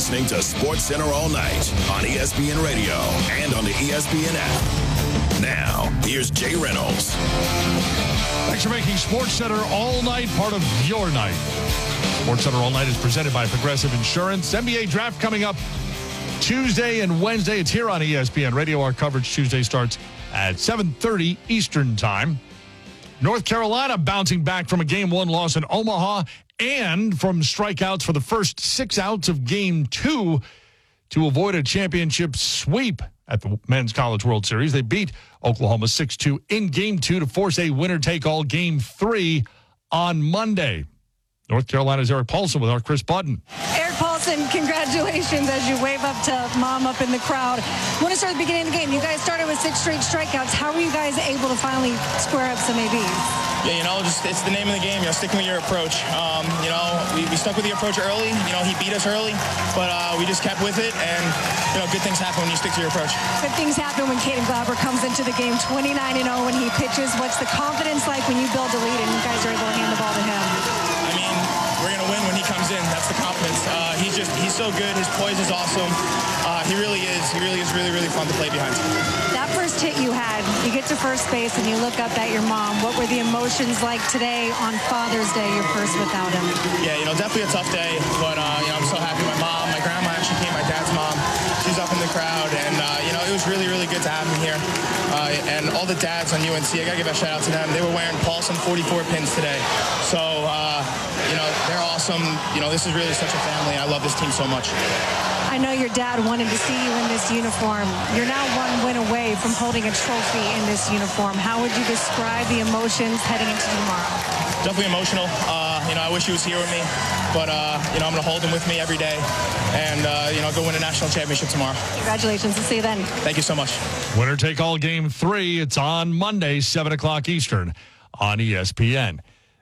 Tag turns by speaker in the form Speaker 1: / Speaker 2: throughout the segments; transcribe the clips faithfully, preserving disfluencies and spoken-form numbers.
Speaker 1: listening to SportsCenter All Night on E S P N Radio and on the E S P N app. Now, here's Jay Reynolds.
Speaker 2: Thanks for making SportsCenter All Night part of your night. SportsCenter All Night is presented by Progressive Insurance. N B A Draft coming up Tuesday and Wednesday. It's here on E S P N Radio. Our coverage Tuesday starts at seven thirty Eastern Time. North Carolina bouncing back from a game one loss in Omaha and from strikeouts for the first six outs of game two to avoid a championship sweep at the Men's College World Series. They beat Oklahoma six two in game two to force a winner-take-all game three on Monday. North Carolina's Eric Paulson with our Chris Button.
Speaker 3: Eric Paulson, congratulations as you wave up to Mom up in the crowd. I want to start at the beginning of the game. You guys started with six straight strikeouts. How were you guys able to finally square up some A Bs?
Speaker 4: Yeah, you know, just it's the name of the game. You know, sticking with your approach. Um, you know, we, we stuck with the approach early. You know, he beat us early, but uh, we just kept with it, and you know, good things happen when you stick to your approach.
Speaker 3: Good things happen when Caden Glauber comes into the game, twenty-nine and oh when he pitches. What's the confidence like when you build a lead and you guys are able to hand the ball to him?
Speaker 4: I mean, we're gonna win when he comes in. That's the confidence. Uh, he's just he's so good. His poise is awesome. Uh, he really is. He really is really really fun to play behind.
Speaker 3: That first hit you had, you get to first base and you look up at your mom. What were the emotions like today on Father's Day, your first without him?
Speaker 4: Yeah, you know, definitely a tough day, but uh, you know, I'm so happy. My mom, my grandma actually came, my dad's mom. She's up in the crowd, and uh, you know, it was really really good to have him here. Uh, and all the dads on U N C, I gotta give a shout out to them. They were wearing Paulson forty-four pins today, so uh, you know, they're awesome. You know, this is really such a family. I love this team so much.
Speaker 3: I know your dad wanted to see you in this uniform. You're now one win away from holding a trophy in this uniform. How would you describe the emotions heading into tomorrow?
Speaker 4: Definitely emotional. Uh, you know, I wish he was here with me, but uh, you know, I'm going to hold him with me every day, and uh, you know, go win a national championship tomorrow.
Speaker 3: Congratulations. We'll see you then.
Speaker 4: Thank you so much.
Speaker 2: Winner take all game three. It's on Monday, seven o'clock Eastern on E S P N.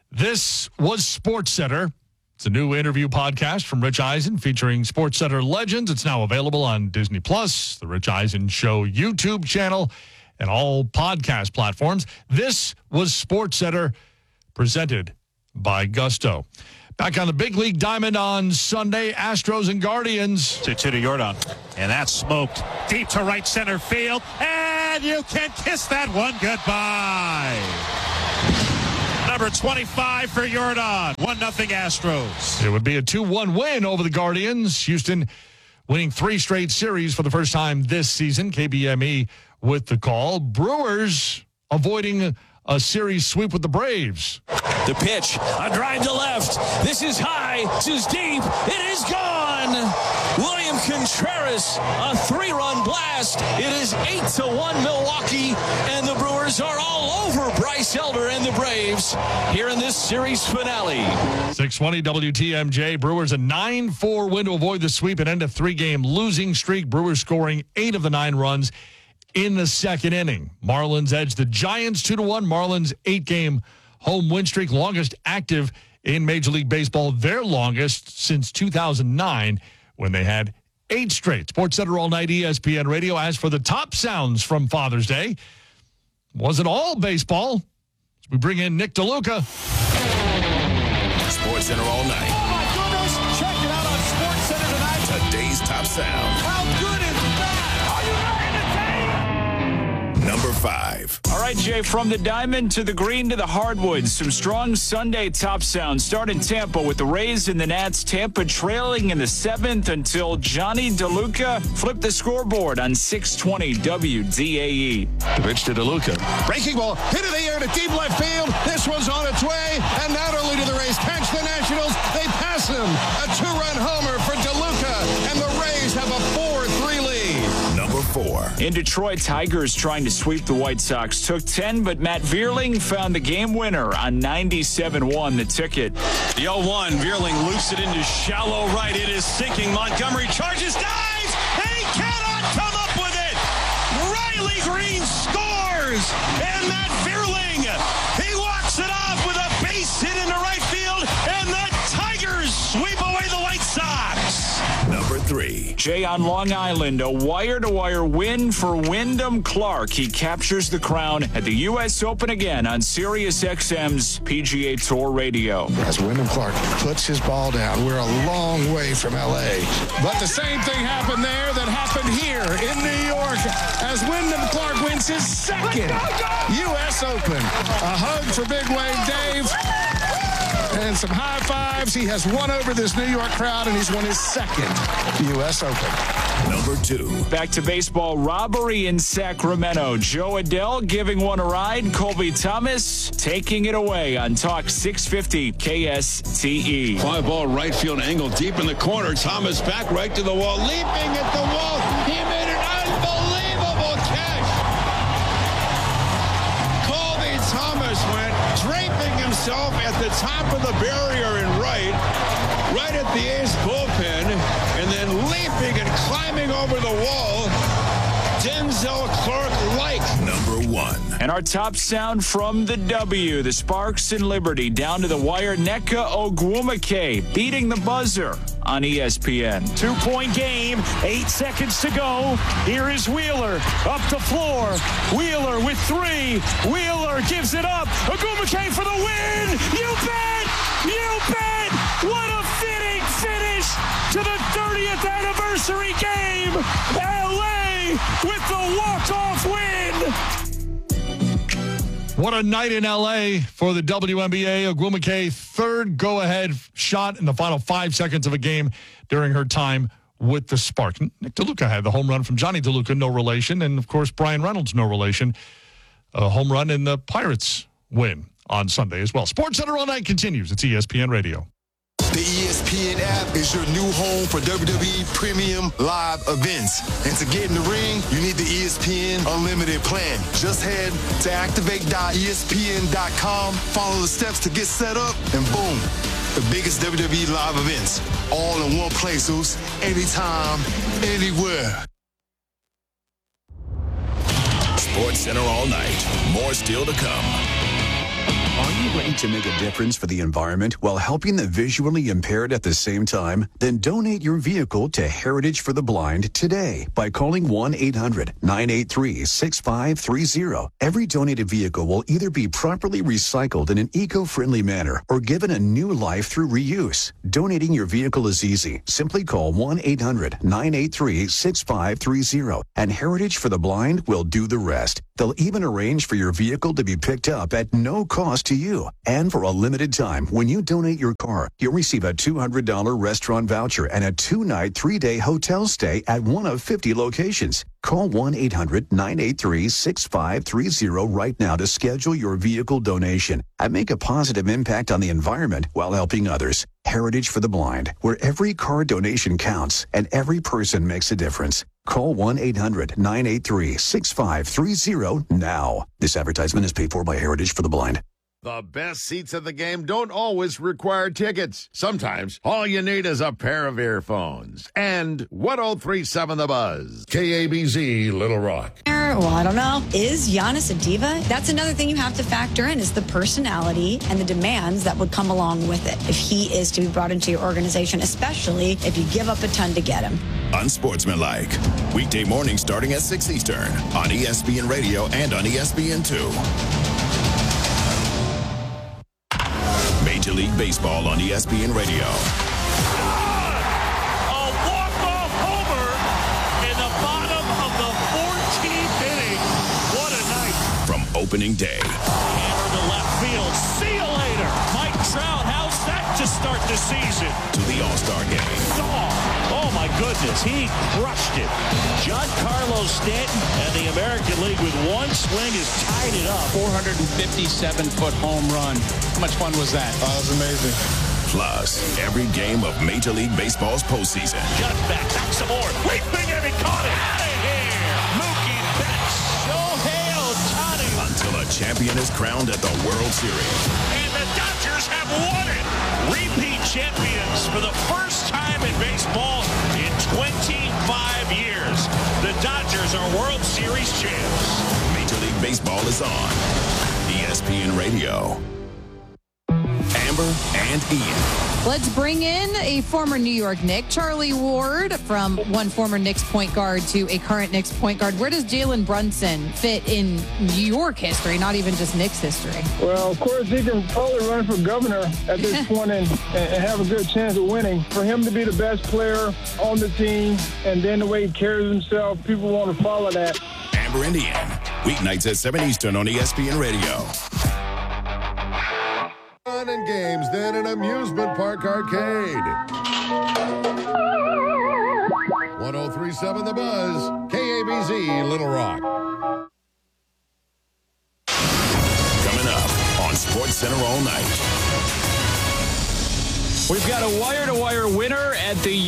Speaker 2: This was SportsCenter. It's a new interview podcast from Rich Eisen featuring SportsCenter legends. It's now available on Disney Plus, the Rich Eisen Show YouTube channel, and all podcast platforms. This was SportsCenter, presented by Gusto. Back on the big league diamond on Sunday, Astros and Guardians.
Speaker 5: To, to, to Jordan. And that's smoked deep to right center field. And you can kiss that one goodbye. Number twenty-five for Jordan. one nothing Astros.
Speaker 2: It would be a two one win over the Guardians. Houston winning three straight series for the first time this season. K B M E with the call. Brewers avoiding a series sweep with the Braves.
Speaker 6: The pitch, a drive to left. This is high. This is deep. It is gone. William Contreras, a three-run blast. It is eight to one Milwaukee, and the Brewers are all over Bryce Elder and the Braves here in this series finale.
Speaker 2: six twenty W T M J. Brewers a nine four win to avoid the sweep and end a three-game losing streak. Brewers scoring eight of the nine runs in the second inning. Marlins edge the Giants two to one. Marlins eight-game home win streak, longest active in Major League Baseball, their longest since two thousand nine when they had eight straight. SportsCenter All Night, E S P N Radio. As for the top sounds from Father's Day, wasn't all baseball. We bring in Nick DeLuca.
Speaker 1: SportsCenter All Night.
Speaker 6: Oh, my goodness. Check it out on SportsCenter tonight.
Speaker 1: Today's top sound.
Speaker 6: How good is that? Are you ready to take?
Speaker 1: Number five.
Speaker 7: All right, Jay, from the diamond to the green to the hardwoods, some strong Sunday top sounds. Start in Tampa with the Rays and the Nats. Tampa trailing in the seventh until Johnny DeLuca flipped the scoreboard on six twenty W D A E.
Speaker 8: Pitch to DeLuca. Breaking ball, hit in the air to deep left field. This one's on its way, and not only do the Rays catch the Nationals, they pass them. A two-run homer for DeLuca, and the Rays have a four three lead.
Speaker 1: Number four.
Speaker 7: In Detroit, Tigers trying to sweep the White Sox. Took ten, but Matt Vierling found the game winner on ninety-seven one, the ticket.
Speaker 6: The oh one, Vierling loops it into shallow right. It is sinking. Montgomery charges, dives, and he cannot come up with it. Riley Green scores, and Matt Vierling, he walks it off with a base hit into right field, and the Tigers sweep away the White Sox.
Speaker 1: Number three.
Speaker 7: Jay on Long Island, a wire-to-wire win for Wyndham Clark. He captures the crown at the U S Open again on Sirius X M's P G A Tour Radio.
Speaker 8: As Wyndham Clark puts his ball down, we're a long way from L A. But the same thing happened there that happened here in New York as Wyndham Clark wins his second U S Open. A hug for Big Wave Dave and some high fives. He has won over this New York crowd, and he's won his second U S Open.
Speaker 1: Number two.
Speaker 7: Back to baseball, robbery in Sacramento. Joe Adell giving one a ride. Colby Thomas taking it away on Talk six fifty K S T E.
Speaker 9: Fly ball right field angle deep in the corner. Thomas back right to the wall. Leaping at the wall. He made an unbelievable catch. Colby Thomas went draping himself at the top of the barrier in right, right at the A's bullpen, and then leaping and climbing over the wall. Denzel Clark-like.
Speaker 1: Number one.
Speaker 7: And our top sound from the W, the Sparks and Liberty down to the wire. Nneka Ogwumike beating the buzzer on E S P N.
Speaker 6: Two-point game, eight seconds to go. Here is Wheeler up the floor. Wheeler with three. Wheeler gives it up. Ogwumike for the win. You bet! You bet! What a fitting finish to the thirtieth anniversary game. L A with the walk-off win.
Speaker 2: What a night in L A for the W N B A. Ogwumike, third go-ahead shot in the final five seconds of a game during her time with the Sparks. Nick DeLuca had the home run from Johnny DeLuca, no relation. And, of course, Brian Reynolds, no relation. A home run in the Pirates win on Sunday as well. SportsCenter All Night continues. It's E S P N Radio.
Speaker 10: The E S P N app is your new home for W W E Premium Live events. And to get in the ring, you need the E S P N Unlimited plan. Just head to activate dot E S P N dot com, follow the steps to get set up, and boom, the biggest W W E live events, all in one place, Zeus, anytime, anywhere.
Speaker 1: SportsCenter All Night. More still to come.
Speaker 11: Are you ready to make a difference for the environment while helping the visually impaired at the same time? Then donate your vehicle to Heritage for the Blind today by calling one eight hundred nine eight three six five three zero. Every donated vehicle will either be properly recycled in an eco-friendly manner or given a new life through reuse. Donating your vehicle is easy. Simply call one eight hundred nine eight three six five three zero and Heritage for the Blind will do the rest. They'll even arrange for your vehicle to be picked up at no cost to you. And for a limited time, when you donate your car, you'll receive a two hundred dollars restaurant voucher and a two-night, three-day hotel stay at one of fifty locations. Call one eight hundred nine eight three six five three zero right now to schedule your vehicle donation and make a positive impact on the environment while helping others. Heritage for the Blind, where every car donation counts and every person makes a difference. Call one eight hundred nine eight three six five three zero now. This advertisement is paid for by Heritage for the Blind.
Speaker 12: The best seats at the game don't always require tickets. Sometimes all you need is a pair of earphones. And one oh three point seven The Buzz. K A B Z, Little Rock.
Speaker 3: Well, I don't know. Is Giannis a diva? That's another thing you have to factor in is the personality and the demands that would come along with it if he is to be brought into your organization, especially if you give up a ton to get him.
Speaker 1: Unsportsmanlike. Weekday mornings starting at six Eastern on E S P N Radio and on E S P N two. Major League Baseball on E S P N Radio.
Speaker 6: A walk-off homer in the bottom of the fourteenth inning. What a night.
Speaker 1: From opening day.
Speaker 6: Hammer to left field. See you later. Mike Trout, how's that to start the season?
Speaker 1: To the All-Star game.
Speaker 6: Oh, my goodness. He crushed it. Giancarlo Stanton and the American League with one swing has tied it up.
Speaker 13: four hundred fifty-seven foot home run. How much fun was that?
Speaker 8: Oh, that was amazing.
Speaker 1: Plus, every game of Major League Baseball's postseason.
Speaker 6: Got back, back some more. Leaping and he caught it. Out of here. Mookie Betts. Shohei Ohtani.
Speaker 1: Until a champion is crowned at the World Series.
Speaker 6: And the Dodgers have won it. Repeat champions for the first time in baseball in twenty-five years. The Dodgers are World Series champs.
Speaker 1: Major League Baseball is on E S P N Radio. Amber and Ian.
Speaker 14: Let's bring in a former New York Knick, Charlie Ward, from one former Knicks point guard to a current Knicks point guard. Where does Jalen Brunson fit in New York history, not even just Knicks history?
Speaker 15: Well, of course, he can probably run for governor at this point and, and have a good chance of winning. For him to be the best player on the team and then the way he carries himself, people want to follow that.
Speaker 1: Amber Indian, weeknights at seven Eastern on E S P N Radio.
Speaker 12: Fun and games, then an amusement park arcade. one oh three point seven The Buzz, K A B Z, Little Rock.
Speaker 1: Coming up on Sports Center all night.
Speaker 7: We've got a wire-to-wire winner at the